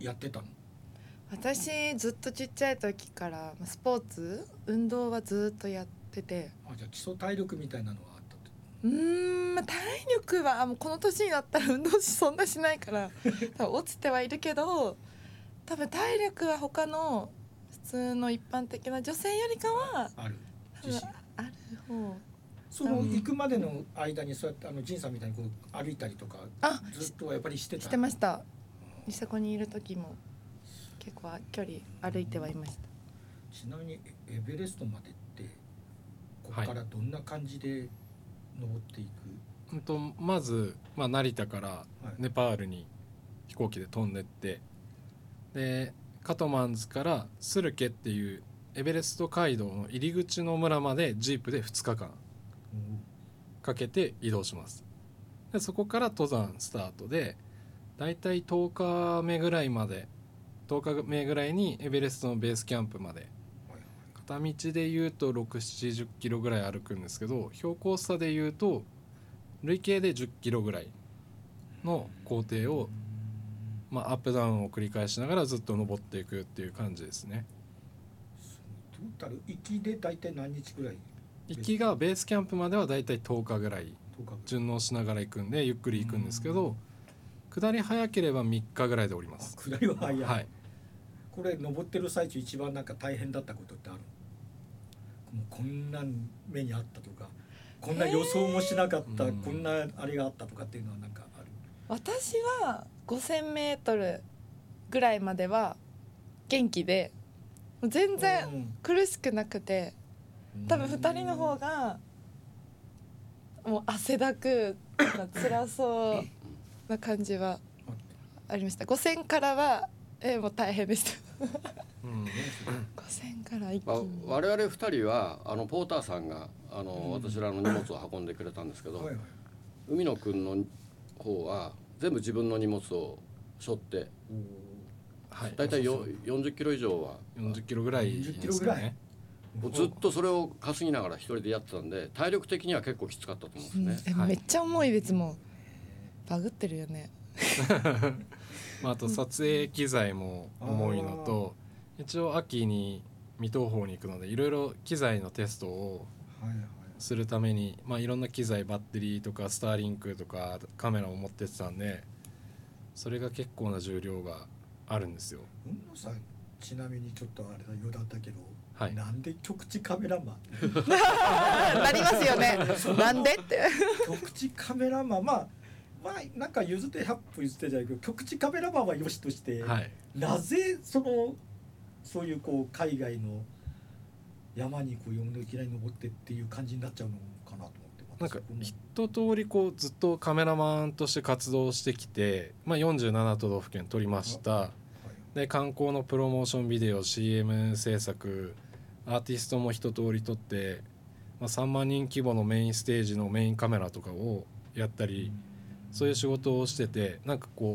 やってたの？ 私ずっとちっちゃい時からスポーツ運動はずっとやってて、 じゃあ基礎体力みたいなのはあったと。 体力はもうこの年になったら運動そんなしないから多分落ちてはいるけど、多分体力は他の普通の一般的な女性よりかはある多分ある方。 その行くまでの間にそうやって仁さんみたいにこう歩いたりとかずっとやっぱりしてた？ してました。ニセコにいる時も結構距離歩いてはいました。 ちなみにエベレストまでってここからどんな感じで登っていく？ まず、成田からネパールに飛行機で飛んでって、でカトマンズからスルケっていうエベレスト街道の入り口の村までジープで2日間かけて移動します。でそこから登山スタートで、だいたい10日目ぐらいにエベレストのベースキャンプまで、片道でいうと6、70キロぐらい歩くんですけど、標高差でいうと累計で10キロぐらいの工程を、アップダウンを繰り返しながらずっと登っていくっていう感じですね。 トータル行きで大体何日ぐらい？ 行きがベースキャンプまでは大体10日ぐらい順応しながら行くんで、ゆっくり行くんですけど、下り早ければ3日ぐらいで降ります。 下りは早い、 はい。 これ登ってる最中一番なんか大変だったことってある？もうこんな目にあったとか、こんな予想もしなかった、こんなあれがあったとかっていうのはなんかある？ 私は5000メートルぐらいまでは元気で全然苦しくなくて、多分2人の方がもう汗だく辛そうな感じはありました。5000からはもう大変でした5000から一気に、 我々2人はポーターさんが私らの荷物を運んでくれたんですけど、海野くんの方は全部自分の荷物を背負って、だいたい40キロ以上は 40キロぐらいですかね。 ずっとそれを担ぎながら一人でやってたんで、体力的には結構きつかったと思うんですね。 めっちゃ重いですもん。バグってるよねあと撮影機材も重いのと、一応秋に未東方に行くのでいろいろ機材のテストをするために、いろんな機材、バッテリーとかスターリンクとかカメラを持ってってたんで、それが結構な重量があるんですよ。 海野さん、ちなみにちょっとあれだ余談だけど、なんで局地カメラマンなりますよねなんでって局地カメラマン、なんか譲って100歩譲ってじゃないけど、局地カメラマンはよしとして、なぜそういう海外の山にいきなり登ってっていう感じになっちゃうのかなと思って。 なんか一通りずっとカメラマンとして活動してきて、47都道府県撮りました。で観光のプロモーションビデオ、 CM 制作、アーティストも一通り撮って、3万人規模のメインステージのメインカメラとかをやったり、そういう仕事をしてて、なんかこ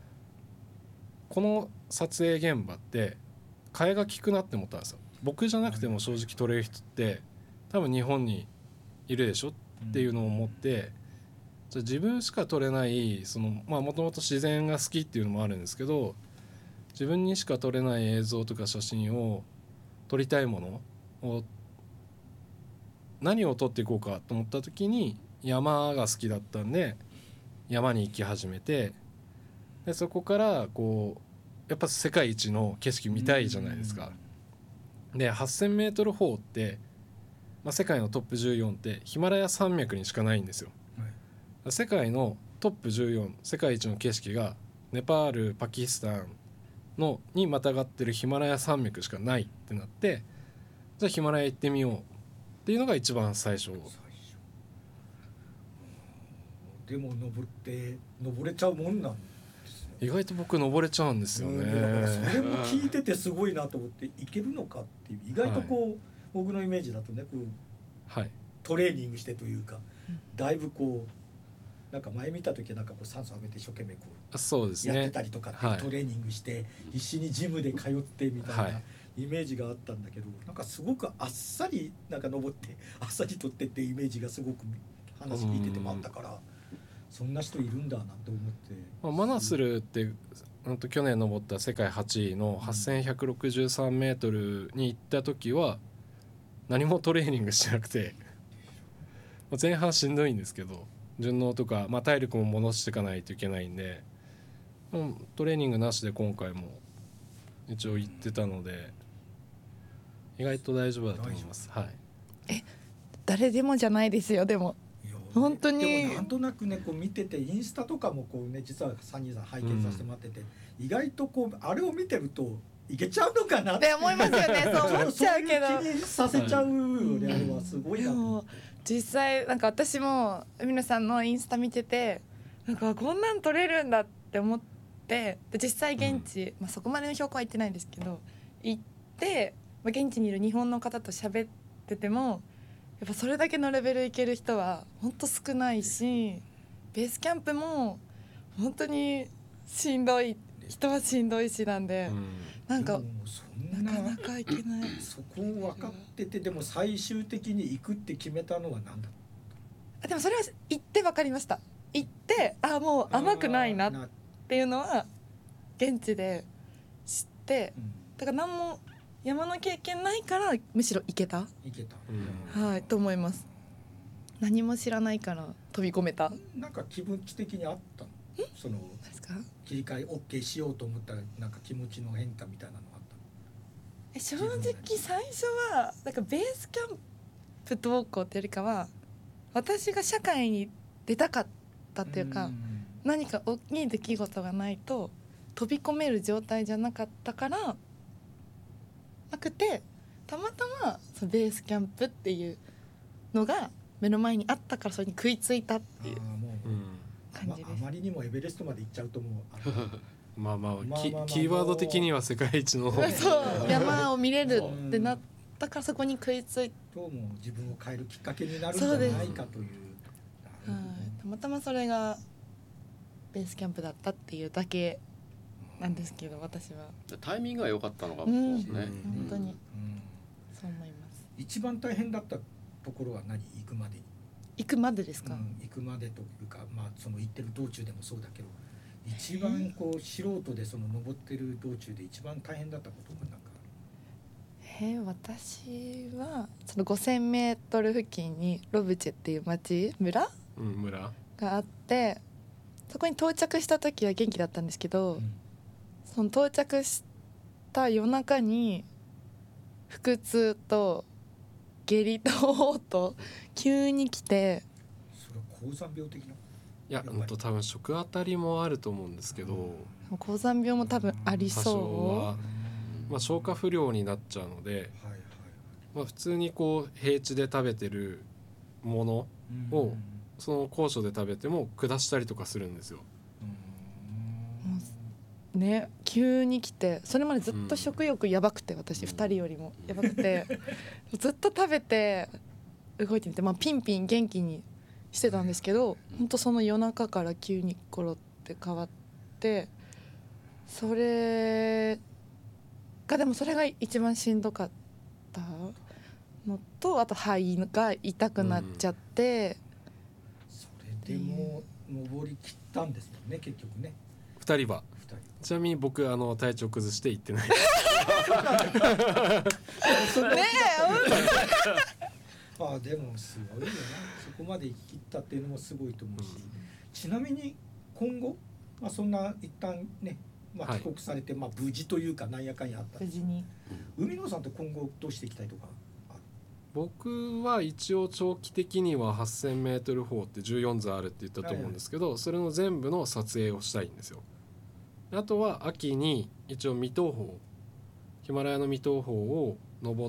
の撮影現場って替えが利くなって思ったんですよ。僕じゃなくても正直撮れる人って多分日本にいるでしょっていうのを思って、じゃあ自分しか撮れないもともと自然が好きっていうのもあるんですけど、自分にしか撮れない映像とか写真を撮りたいものを何を撮っていこうかと思った時に、山が好きだったんで山に行き始めて、でそこからやっぱ世界一の景色見たいじゃないですか。で 8000m 峰って、世界のトップ14ってヒマラヤ山脈にしかないんですよ。世界のトップ14、世界一の景色がネパール、パキスタンにまたがってるヒマラヤ山脈しかないってなって、じゃあヒマラヤ行ってみようっていうのが一番最初。 でも登れちゃうもんなんですよ。 意外と僕登れちゃうんですよね。 だからそれも聞いててすごいなと思って、いけるのかっていう、意外と僕のイメージだとね、トレーニングしてというか、だいぶなんか前見た時はなんか酸素上げて一生懸命そうですね、 やってたりとかってトレーニングして必死にジムで通ってみたいなイメージがあったんだけど、なんかすごくあっさりなんか登ってあっさり取ってってイメージがすごく話聞いててもあったから、そんな人いるんだなと思って。 マナスルって去年登った世界8位の8163メートルに行った時は何もトレーニングしてなくて前半しんどいんですけど順応とか、体力も戻していかないといけないんで、トレーニングなしで今回も一応行ってたので意外と大丈夫だと思います。はい、 誰でもじゃないですよ。でも本当にでもなんとなくねこう見ててインスタとかもこうね実はサニーさん拝見させてもらってて、意外とこうあれを見てるといけちゃうのかなって思いますよね。そう思っちゃうけどそういう気にさせちゃうよね、あれはすごいなと思って。 実際なんか私も海野さんのインスタ見ててなんかこんなん撮れるんだって思って、で実際現地、そこまでの標高は行ってないんですけど行って、現地にいる日本の方と喋っててもやっぱそれだけのレベルいける人は本当少ないし、ベースキャンプも本当にしんどい人はしんどいしなんで、なんかなかなかいけない。 そこを分かっててでも最終的に行くって決めたのは何だ。 でもそれは行って分かりました。行ってもう甘くないなっていうのは現地で知って、だから何も山の経験ないからむしろ行けた、はいと思います。何も知らないから飛び込めた。 なんか気持ち的にあったの？その切り替え OK しようと思ったらなんか気持ちの変化みたいなのあったの？ 正直最初はなんかベースキャンプどうこうってよりかは私が社会に出たかったっていうか、何か大きい出来事がないと飛び込める状態じゃなかったからなくて、たまたまそのベースキャンプっていうのが目の前にあったからそれに食いついたっていう感じです。 あまりにもエベレストまで行っちゃうともうキーワード的には世界一のそう山を見れるってなったからそこに食いついても自分を変えるきっかけになるんじゃないかという。 たまたまそれがベースキャンプだったっていうだけなんですけど、私はタイミングが良かったのかもですね。 本当にそう思います。 一番大変だったところは何？行くまでに。 行くまでですか？ 行くまでというか、その行ってる道中でもそうだけど、一番こう素人でその登ってる道中で一番大変だったことがなんかある？ 私はその5000メートル付近にロブチェっていう村があって、そこに到着した時は元気だったんですけど、その到着した夜中に腹痛と下痢と嘔吐急に来て。 それは高山病的な？ いや多分食当たりもあると思うんですけど、 高山病も多分ありそう。 消化不良になっちゃうので、普通にこう平地で食べてるものをその高所で食べても下したりとかするんですよ。 ね、急に来て、それまでずっと食欲やばくて、私2人よりもやばくてずっと食べて動いてみて、ピンピン元気にしてたんですけど、本当その夜中から急にコロって変わって、それが一番しんどかったのと、あと肺が痛くなっちゃって、 それでも登り切ったんですもんね結局ね。 2人はちなみに僕体調崩して行ってないねでもすごいよな、そこまで行き切ったっていうのもすごいと思うし、ちなみに今後、そんな一旦ね、帰国されて、無事というかなんやかんやあった無事に。 海野さんって今後どうしていきたいとかある？ 僕は一応長期的には 8000m 峰って14図あるって言ったと思うんですけど、それの全部の撮影をしたいんですよ。あとは秋に一応未踏峰、ヒマラヤの未踏峰を登って、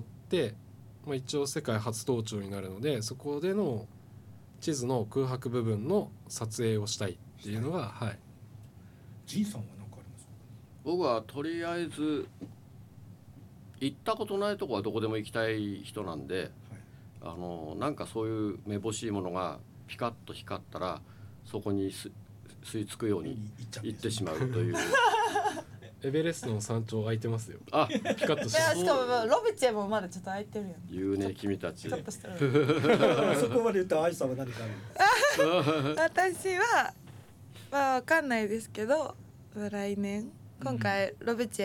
一応世界初登頂になるので、そこでの地図の空白部分の撮影をしたいっていうのが、 G さんは何かありますか？ 僕はとりあえず行ったことないとこはどこでも行きたい人なんで、なんかそういうめぼしいものがピカッと光ったらそこに吸い付くように行ってしまうというエベレストの山頂空いてますよ。 ピカッとしてしかもロブチェもまだちょっと空いてるよね。 言うね君たち。 そこまで言ったら愛さんは何かある？ 私は分かんないですけど、来年今回ロベチェ